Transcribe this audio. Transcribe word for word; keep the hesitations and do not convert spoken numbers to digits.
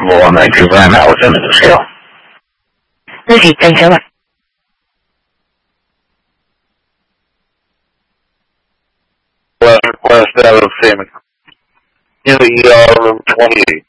comfortable on that because I'm out within the scale. Okay, thanks so much. Last request out of Sam in the E R room twenty-eight.